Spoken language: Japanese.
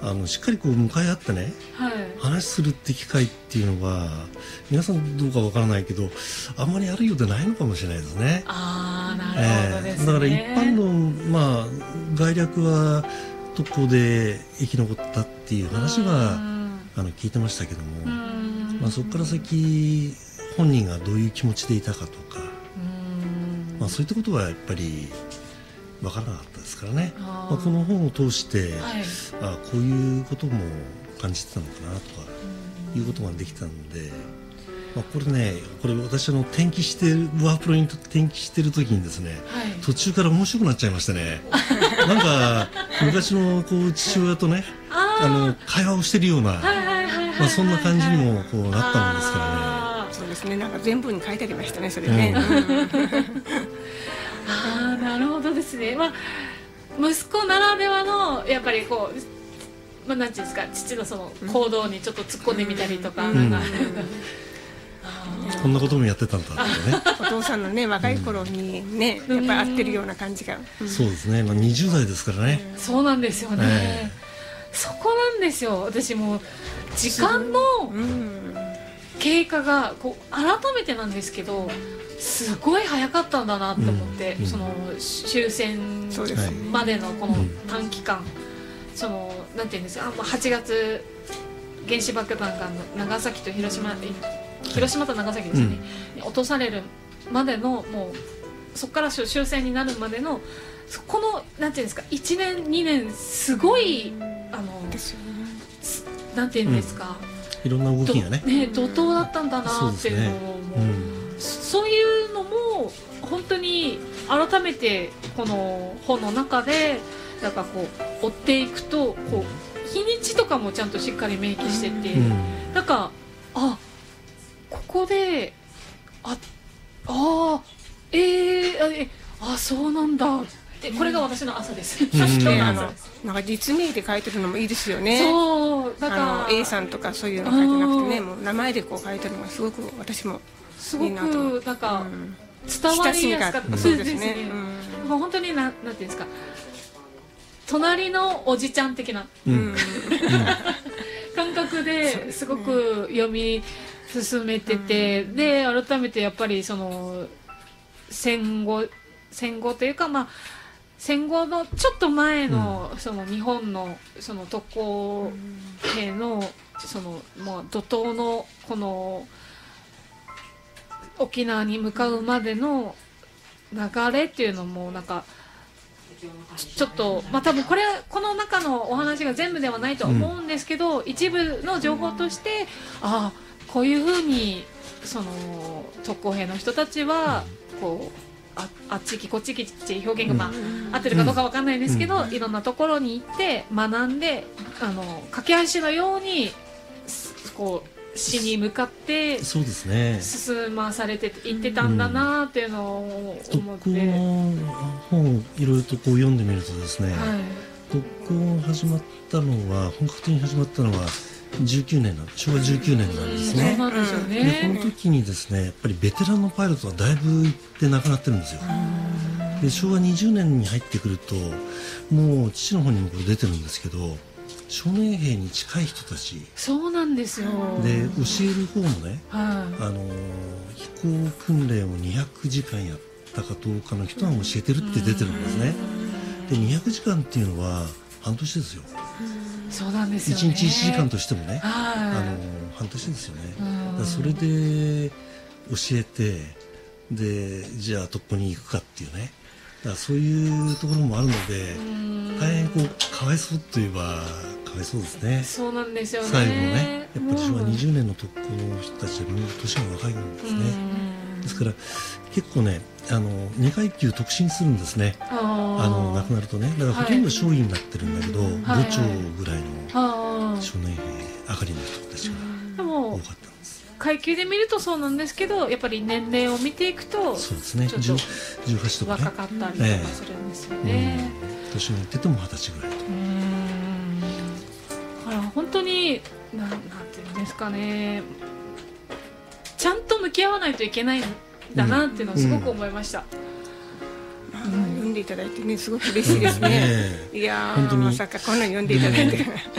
しっかりこう向かい合ってね、 はい、 話するって機会っていうのが皆さんどうかわからないけどあんまりあるようでないのかもしれないですね。 ああ、なるほどですね。 だから一般の、概略は特攻で生き残ったっていう話は聞いてましたけども、そこから先本人がどういう気持ちでいたかとか、そういったことはやっぱり分からなかったですからね。この本を通して、こういうことも感じてたのかなとかいうことができたので、これ私転記してるワープロに転記してる時にですね、途中から面白くなっちゃいましてねなんか昔のこう父親とね会話をしてるような、そんな感じにもこうなったもんですからね。 そうですね、なんか全部に書いてありましたね、それね。 なるほどですね。息子ならではのやっぱりこう、なんていうんですか、父のその行動にちょっと突っ込んでみたりとか、 こんなこともやってたんだってね。 お父さんのね、若い頃にね、やっぱり合ってるような感じが。 そうですね、20代ですからね。 そうなんですよね。そこなんですよ。私も時間の経過がこう改めてなんですけど、すごい早かったんだなと思って、その終戦までのこの短期間、そのなんていうんですか、8月原子爆弾が長崎と広島と長崎ですね、落とされるまでの、もうそこから終戦になるまでのそこのなんていうんですか、1年2年すごいなんていうんですか、 いろんな動きがね怒涛だったんだなっていうのを、そういうのも本当に改めてこの本の中でなんかこう追っていくと、こう日にちとかもちゃんとしっかり明記してて、なんかここでそうなんだって、これが私の朝です。 なんか実名で書いてるのもいいですよね。 そうだから A さんとかそういうの書いてなくてね、もう名前でこう書いてるのがすごく私もすごくなんか伝わりやすかった。 そうですね。 もう本当になんていうんですか、隣のおじちゃん的な感覚ですごく読み進めてて、で改めてやっぱりその戦後というか、戦後のちょっと前のその日本のその特攻兵のその怒涛のこの沖縄に向かうまでの流れっていうのもなんかちょっと多分この中のお話が全部ではないと思うんですけど、一部の情報としてこういうふうにその特攻兵の人たちはこうあっち行きこっち行きっていう表現が合ってるかどうかわかんないですけど、いろんなところに行って学んで架け橋のようにこう死に向かって進まされていってたんだなっていうのを思って、 特攻の本いろいろとこう読んでみるとですね、特攻始まったのは本格的に始まったのは昭和19年なんですね。 そうなんですよね。 でこの時にですね、やっぱりベテランのパイロットがだいぶいって亡くなってるんですよ。で昭和20年に入ってくるともう父の方にもこれ出てるんですけど、少年兵に近い人たち、 そうなんですよ。 で教える方もね、飛行訓練を200時間やったかどうかの人が教えてるって出てるんですね。で200時間っていうのは半年ですよ。 そうなんですよね。 1日1時間としてもね、半年ですよね。それで教えて、でじゃあ特攻に行くかっていうね、だからそういうところもあるので、大変こうかわいそうといえばかわいそうですね。 そうなんですよね。 最後のね、やっぱり昭和20年の特攻の人たちはみんな年が若いんですね。ですから結構ね、2階級特進するんですね。亡くなるとね、だからほとんど少尉になってるんだけど、部長ぐらいの少年兵上がりの人たちが多かったんです。 階級で見るとそうなんですけど、やっぱり年齢を見ていくとそうですね、18とかね、 若かったりとかするんですよね。 年がいってても20歳ぐらいと。 だから本当になんていうんですかね、ちゃんと向き合わないといけないんだなっていうのをすごく思いました。 読んでいただいてね、すごく嬉しいですね。いやまさかこんなに読んでいただいて